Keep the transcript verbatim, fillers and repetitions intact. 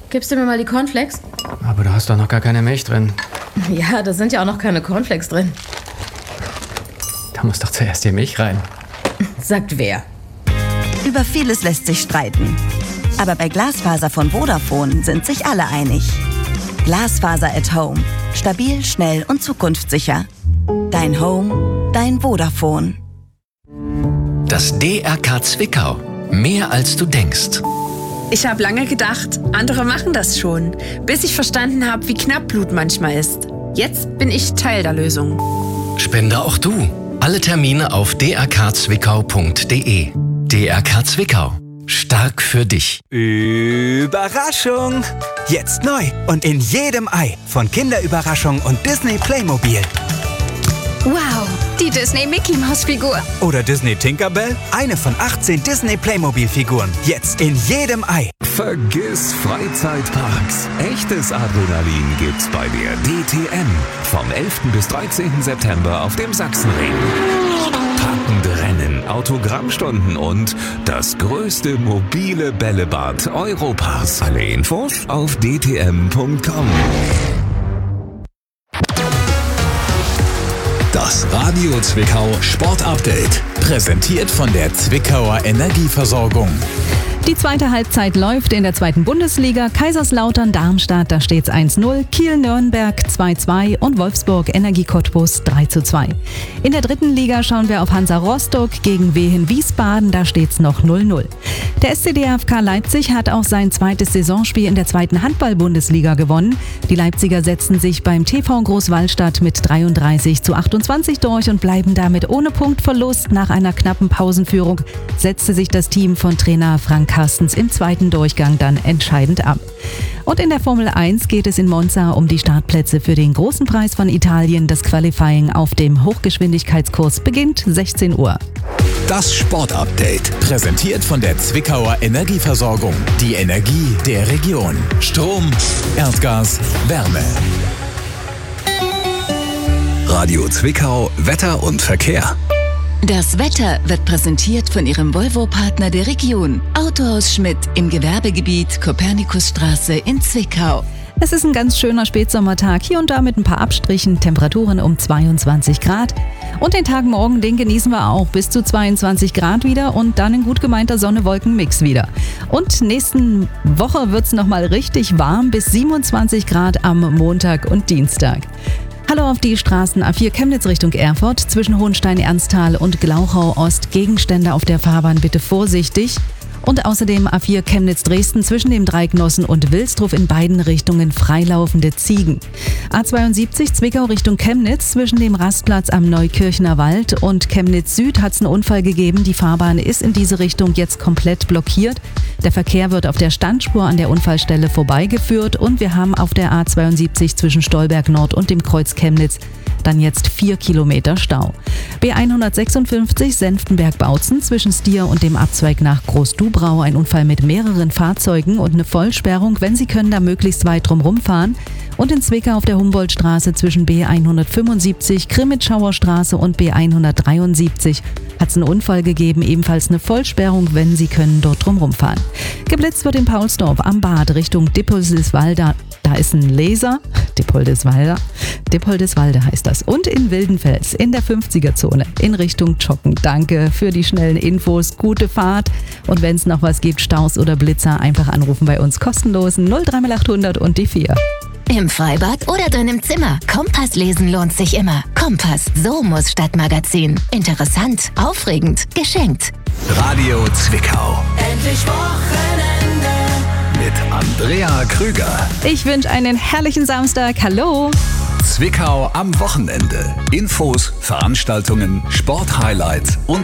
gibst du mir mal die Cornflakes? Aber du hast doch noch gar keine Milch drin. Ja, da sind ja auch noch keine Cornflakes drin. Da muss doch zuerst die Milch rein. Sagt wer? Über vieles lässt sich streiten. Aber bei Glasfaser von Vodafone sind sich alle einig. Glasfaser at Home. Stabil, schnell und zukunftssicher. Dein Home, dein Vodafone. Das D R K Zwickau. Mehr als du denkst. Ich habe lange gedacht, andere machen das schon, bis ich verstanden habe, wie knapp Blut manchmal ist. Jetzt bin ich Teil der Lösung. Spende auch du. Alle Termine auf d r k zwickau punkt d e. D R K Zwickau. Stark für dich. Überraschung! Jetzt neu und in jedem Ei von Kinderüberraschung und Disney Playmobil. Wow, die Disney Mickey Maus Figur. Oder Disney Tinkerbell? Eine von achtzehn Disney Playmobil-Figuren. Jetzt in jedem Ei. Vergiss Freizeitparks. Echtes Adrenalin gibt's bei der D T M. Vom elften bis dreizehnten September auf dem Sachsenring. Packende Rennen, Autogrammstunden und das größte mobile Bällebad Europas. Alle Infos auf d t m punkt com. Das Radio Zwickau Sport Update. Präsentiert von der Zwickauer Energieversorgung. Die zweite Halbzeit läuft in der zweiten Bundesliga. Kaiserslautern-Darmstadt, da steht's eins null. Kiel-Nürnberg zwei zwei und Wolfsburg-Energie Cottbus drei zu zwei. In der dritten Liga schauen wir auf Hansa Rostock gegen Wehen-Wiesbaden, da steht's noch null null. Der S C D F K Leipzig hat auch sein zweites Saisonspiel in der zweiten Handball-Bundesliga gewonnen. Die Leipziger setzen sich beim T V Großwallstadt mit dreiunddreißig zu achtundzwanzig durch und bleiben damit ohne Punktverlust. Nach einer knappen Pausenführung setzte sich das Team von Trainer Frank Carstens im zweiten Durchgang dann entscheidend ab. Und in der Formel eins geht es in Monza um die Startplätze für den großen Preis von Italien. Das Qualifying auf dem Hochgeschwindigkeitskurs beginnt sechzehn Uhr. Das Sportupdate. Präsentiert von der Zwickauer Energieversorgung. Die Energie der Region. Strom, Erdgas, Wärme. Radio Zwickau, Wetter und Verkehr. Das Wetter wird präsentiert von Ihrem Volvo-Partner der Region. Autohaus Schmidt im Gewerbegebiet Kopernikusstraße in Zwickau. Es ist ein ganz schöner Spätsommertag, hier und da mit ein paar Abstrichen, Temperaturen um zweiundzwanzig Grad. Und den Tag morgen, den genießen wir auch bis zu zweiundzwanzig Grad wieder und dann ein gut gemeinter Sonne-Wolken-Mix wieder. Und nächsten Woche wird es nochmal richtig warm, bis siebenundzwanzig Grad am Montag und Dienstag. Hallo auf die Straßen A vier Chemnitz Richtung Erfurt, zwischen Hohenstein-Ernsthal und Glauchau Ost. Gegenstände auf der Fahrbahn bitte vorsichtig. Und außerdem A vier Chemnitz-Dresden zwischen dem Dreignossen und Wilsdruf in beiden Richtungen freilaufende Ziegen. A zweiundsiebzig Zwickau Richtung Chemnitz zwischen dem Rastplatz am Neukirchner Wald und Chemnitz Süd hat es einen Unfall gegeben. Die Fahrbahn ist in diese Richtung jetzt komplett blockiert. Der Verkehr wird auf der Standspur an der Unfallstelle vorbeigeführt und wir haben auf der A zweiundsiebzig zwischen Stolberg Nord und dem Kreuz Chemnitz dann jetzt vier Kilometer Stau. B hundertsechsundfünfzig Senftenberg-Bautzen zwischen Stier und dem Abzweig nach Großdubrau. Ein Unfall mit mehreren Fahrzeugen und eine Vollsperrung. Wenn Sie können, da möglichst weit drum rumfahren. Und in Zwickau auf der Humboldtstraße zwischen B hundertfünfundsiebzig, Krimitschauer Straße und B hundertdreiundsiebzig hat es einen Unfall gegeben. Ebenfalls eine Vollsperrung, wenn Sie können, dort drum rumfahren. Geblitzt wird in Paulsdorf am Bad Richtung Dippoldiswalde. Da ist ein Laser. Dippoldiswalde. Dippoldiswalde heißt das. Und in Wildenfels in der fünfziger-Zone in Richtung Joggen. Danke für die schnellen Infos. Gute Fahrt. Und wenn es noch was gibt, Staus oder Blitzer, einfach anrufen bei uns kostenlos null drei achthundert und die vier. Im Freibad oder drin im Zimmer. Kompass lesen lohnt sich immer. Kompass, so muss Stadtmagazin. Interessant, aufregend, geschenkt. Radio Zwickau. Endlich Wochenende. Mit Andrea Krüger. Ich wünsche einen herrlichen Samstag. Hallo. Zwickau am Wochenende. Infos, Veranstaltungen, Sporthighlights und